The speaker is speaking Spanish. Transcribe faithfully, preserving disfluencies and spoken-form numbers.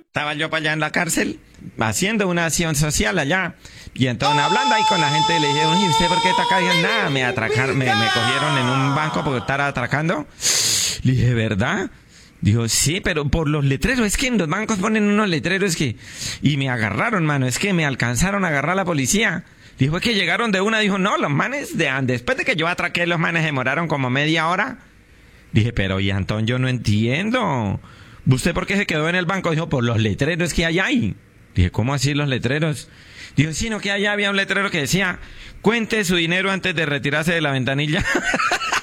Estaba yo para allá en la cárcel haciendo una acción social allá. Y entonces hablando ahí con la gente le dijeron, ¿y usted por qué está acá? Y nada, me atracaron, me, me cogieron en un banco porque estaba atracando. Le dije, ¿verdad? Dijo, sí, pero por los letreros, es que en los bancos ponen unos letreros que... Y me agarraron, mano, es que me alcanzaron a agarrar la policía. Dijo, es que llegaron de una, dijo, no, los manes, de, después de que yo atraqué, los manes demoraron como media hora. Dije, pero y Antón, yo no entiendo. ¿Usted por qué se quedó en el banco? Dijo, por los letreros que hay ahí. Dije, ¿cómo así los letreros? Dijo, sí, no, que allá había un letrero que decía, cuente su dinero antes de retirarse de la ventanilla.